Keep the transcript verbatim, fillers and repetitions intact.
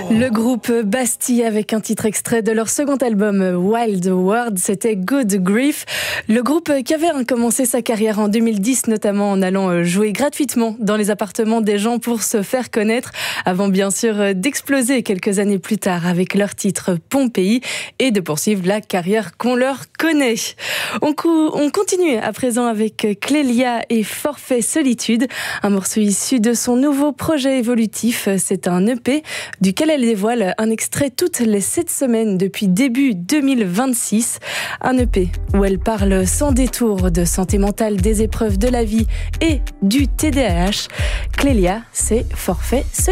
Le groupe Bastille avec un titre extrait de leur second album Wild World, c'était Good Grief. Le groupe qui avait commencé sa carrière en deux mille dix, notamment en allant jouer gratuitement dans les appartements des gens pour se faire connaître, avant bien sûr d'exploser quelques années plus tard avec leur titre Pompéi et de poursuivre la carrière qu'on leur connaît. On, cou- on continue à présent avec Clélia et Forfait Solitude, un morceau issu de son nouveau projet évolutif. C'est un E P duquel elle dévoile un extrait toutes les sept semaines depuis début deux mille vingt-six. Un E P où elle parle sans détour de santé mentale, des épreuves de la vie et du T D A H. Clélia, c'est Forfait Solitude.